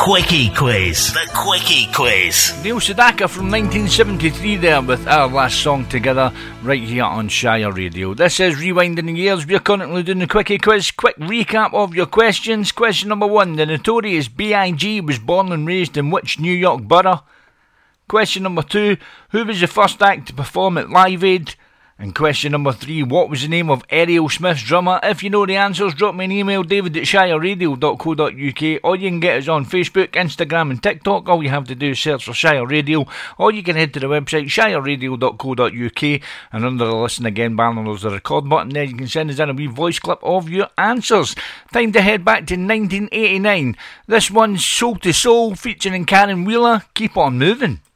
Quickie Quiz. The Quickie Quiz. Neil Sedaka from 1973 there with our last song together right here on Shire Radio. This is Rewinding the Years. We're currently doing the Quickie Quiz. Quick recap of your questions. Question number 1. The notorious B.I.G. was born and raised in which New York borough? Question number 2. Who was the first act to perform at Live Aid? And question number 3, what was the name of Ariel Smith's drummer? If you know the answers, drop me an email, david@shireradio.co.uk, or you can get us on Facebook, Instagram and TikTok. All you have to do is search for Shire Radio, or you can head to the website shireradio.co.uk, and under the listen again banner there's the record button there. You can send us in a wee voice clip of your answers. Time to head back to 1989. This one's Soul to Soul featuring Karen Wheeler. Keep on moving.